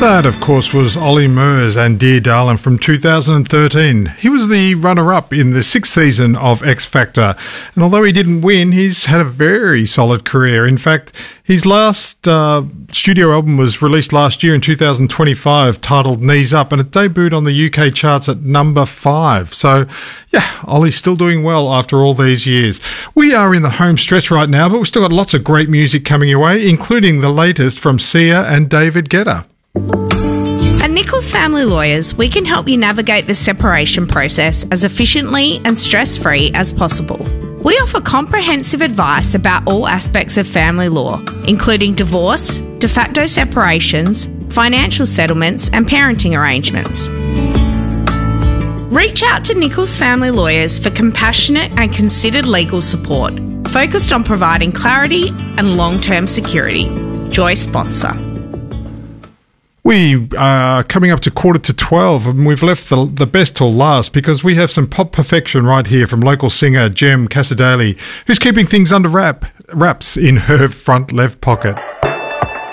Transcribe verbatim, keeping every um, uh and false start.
That, of course, was Ollie Murs and Dear Darling from two thousand thirteen. He was the runner-up in the sixth season of X Factor, and although he didn't win, he's had a very solid career. In fact, his last uh, studio album was released last year in two thousand twenty-five, titled Knees Up, and it debuted on the U K charts at number five. So, yeah, Ollie's still doing well after all these years. We are in the home stretch right now, but we've still got lots of great music coming your way, including the latest from Sia and David Guetta. At Nichols Family Lawyers, we can help you navigate the separation process as efficiently and stress-free as possible. We offer comprehensive advice about all aspects of family law, including divorce, de facto separations, financial settlements, and parenting arrangements. Reach out to Nichols Family Lawyers for compassionate and considered legal support, focused on providing clarity and long-term security. Joy sponsor. We are coming up to quarter to twelve, and we've left the, the best till last because we have some pop perfection right here from local singer Jem Casadali, who's keeping things under wrap, wraps in her front left pocket.